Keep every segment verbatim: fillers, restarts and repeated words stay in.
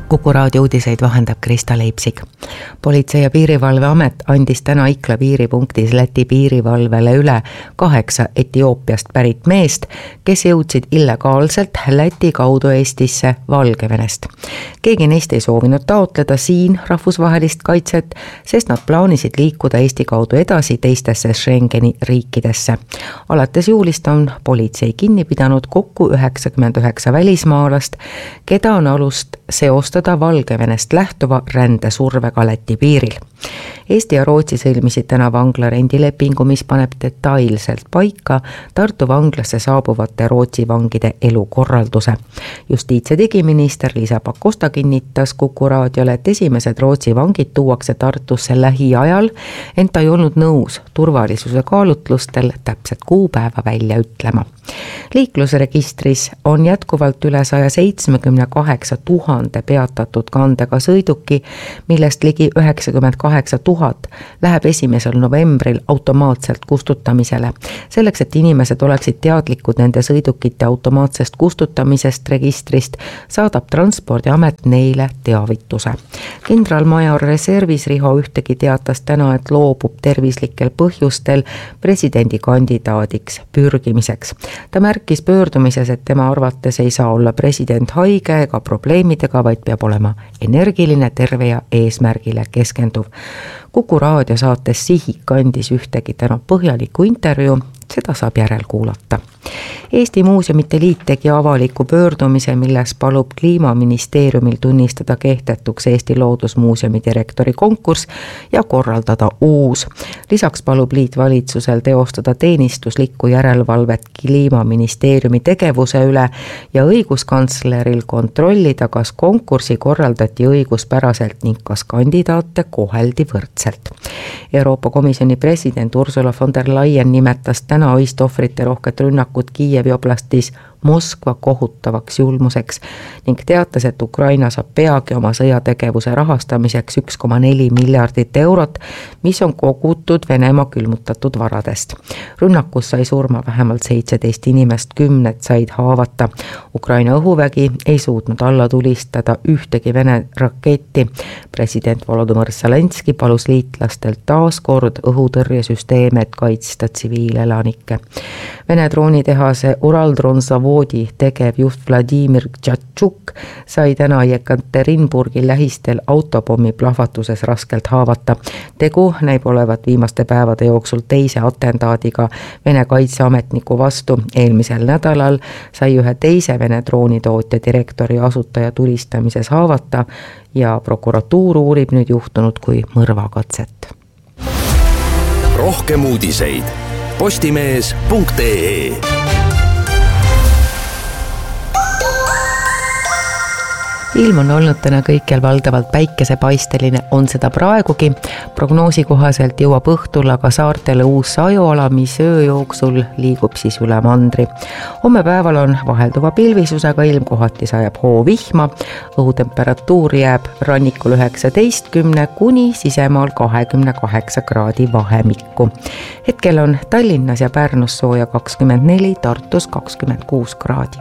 Kuku raadio uudiseid vahendab Krista Leipsik. Politsei- ja piirivalveamet andis täna Ikla piiripunktis Läti piirivalvele üle kaheksa Etioopiast pärit meest, kes jõudsid illegaalselt Läti kaudu Eestisse Valgevenest. Keegi neist ei soovinud taotleda siin rahvusvahelist kaitset, sest nad plaanisid liikuda Eesti kaudu edasi teistesse Schengeni riikidesse. Alates juulist on politsei kinni pidanud kokku üheksakümmend üheksa välismaalast, keda on alust seostada Valgevenest lähtuva rändesurvega Läti piiril. Eesti ja Rootsi sõlmisid täna vangla rendilepingu, mis paneb detailselt paika Tartu vanglasse saabuvate Rootsi vangide elukorralduse. Justiits- ja digiminister Liisa Pakosta kinnitas Kuku raadiole, et esimesed Rootsi vangid tuuakse Tartusse lähiajal, ent ta ei olnud nõus turvalisuse kaalutlustel täpset kuupäeva välja ütlema. Liiklusregistris on jätkuvalt üle saja seitsmekümne kaheksa tuhande peatatud kandega sõiduki, millest ligi üheksakümmend kaheksa tuhat läheb esimesel novembril automaatselt kustutamisele. Selleks, et inimesed oleksid teadlikud nende sõidukite automaatsest kustutamisest registrist, saadab Transpordiamet neile teavituse. Kindralmajor reservis Riho Ühtegi teatas täna, et loobub tervislikel põhjustel presidendikandidaadiks pürgimiseks. Ta märkis pöördumises, et tema arvates ei saa olla president haige ega probleemidega, vaid peab olema energiline, terve ja eesmärgile keskenduv. Kuku raadio saates Sihik andis Ühtegi täna põhjaliku intervjuu, seda saab järel kuulata. Eesti Muuseumite Liit tegi avaliku pöördumise, milles palub Kliimaministeeriumil tunnistada kehtetuks Eesti Loodusmuuseumi direktori konkurss ja korraldada uus. Lisaks palub liit valitsusel teostada teenistuslikku järelevalvet Kliimaministeeriumi tegevuse üle ja õiguskantsleril kontrollida, kas konkursi korraldati õiguspäraselt ning kas kandidaate koheldi võrdselt. Euroopa Komisjoni president Ursula von der Leyen nimetas täna öist ohvrite rohket rünnakut Kiievi oblastis Moskva kohutavaks julmuseks ning teatas, et Ukraina saab peagi oma sõjategevuse rahastamiseks üks koma neli miljardit eurot, mis on kogutud Venemaa külmutatud varadest. Rünnakus sai surma vähemalt seitseteist inimest, kümned said haavata. Ukraina õhuvägi ei suutnud alla tulistada ühtegi Vene raketti. President Volodymyr Zelenski palus liitlastelt taas kord õhutõrjesüsteeme, et kaitsta tsiviilelanikke. Vene droonitehase Uraldronzavod Voodi tegevjuht Vladimir Tšatšuk sai täna Jekaterinburgi lähistel autopommi plahvatuses raskelt haavata. Tegu näib olevat viimaste päevade jooksul teise atendaadiga Vene kaitseametniku vastu. Eelmisel nädalal sai ühe teise Vene droonitootja direktori asutaja tulistamises haavata ja prokuratuur uurib nüüd juhtunud kui mõrvakatset. Rohkem uudiseid postimees punkt ee. Ilm on olnud täna kõikjal valdavalt päikesepaisteline, on seda praegugi. Prognoosi kohaselt jõuab õhtul aga saartele uus sajuala, mis öö jooksul liigub siis üle mandri. Homme päeval on vahelduva pilvisusega ilm, kohati sajab hoovihma. Õhutemperatuur jääb rannikul üheksateistkümne kuni sisemaal kahekümne kaheksa kraadi vahemikku. Hetkel on Tallinnas ja Pärnus sooja kakskümmend neli, Tartus kakskümmend kuus kraadi.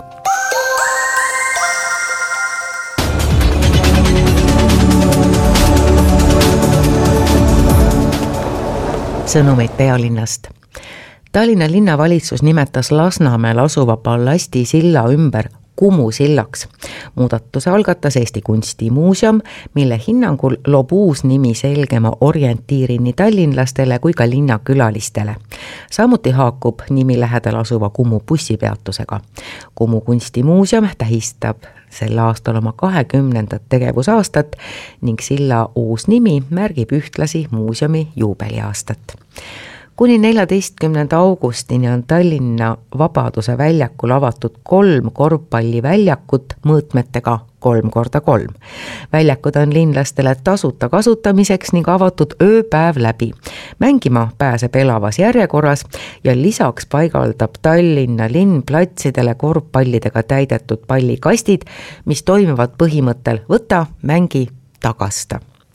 Sõnumeid pealinnast. Tallinna linnavalitsus nimetas Lasnamäel asuva ballasti silla ümber Kumu sillaks. Muudatuse algatas Eesti Kunstimuuseum, mille hinnangul loob uus nimi selgema orientiiri nii tallinlastele kui ka linnakülalistele. Samuti haakub nimi lähedal asuva Kumu bussipeatusega. Kumu Kunstimuuseum tähistab sel aastal oma kahekümnendat tegevusaastat ning silla uus nimi märgib ühtlasi muuseumi juubeliaastat. Kuni neljateistkümnenda augustini on Tallinna Vabaduse väljakul avatud kolm korvpalliväljakut mõõtmetega kolm korda kolm. Väljakud on linlastele tasuta kasutamiseks ning avatud ööpäev läbi. Mängima pääseb elavas järjekorras ja lisaks paigaldab Tallinna linn platsidele korvpallidega täidetud pallikastid, mis toimivad põhimõttel võta, mängi, tagasta.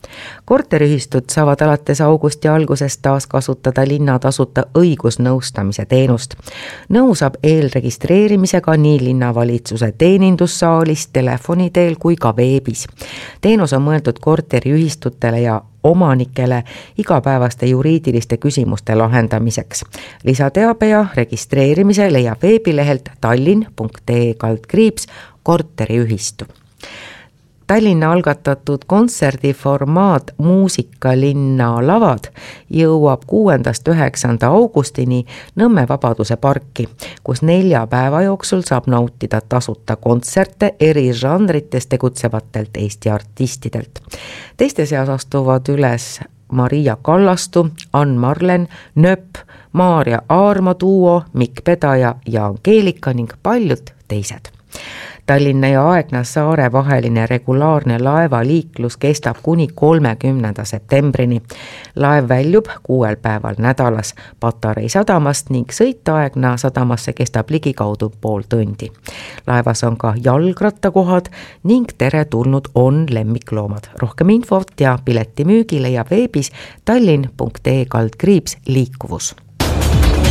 korteriühistud saavad alates augusti algusest taas kasutada linna tasuta õigusnõustamise teenust. Nõu saab eelregistreerimisega nii linnavalitsuse teenindussaalis, telefoni teel kui ka veebis. Teenus on mõeldud korteriühistutele ja omanikele igapäevaste juriidiliste küsimuste lahendamiseks. Lisateabe ja registreerimise leiab veebilehelt tallinn punkt ee kaldkriips korteriühistu. Tallinna algatatud kontserdiformaat Muusikalinna lavad jõuab kuuendast üheksanda augustini Nõmme Vabaduse parki, kus nelja päeva jooksul saab nautida tasuta kontserte eri žanrites tegutsevatelt Eesti artistidelt. Teiste seas astuvad üles Maria Kallastu, Ann Marlen, Nöpp, Maarja Aarma duo, Mikk Pedaja ja Angeelika ning paljud teised. Tallinna ja Aegna saare vaheline regulaarne laevaliiklus kestab kuni kolmekümnenda septembrini. Laev väljub kuuel päeval nädalas Patarei sadamast ning sõit Aegna sadamasse kestab ligikaudu pool tundi. Laevas on ka jalgrattakohad ning teretulnud on lemmikloomad. Rohkem infot ja piletimüügi leiab veebis tallinn punkt ee kaldkriips liikuvus.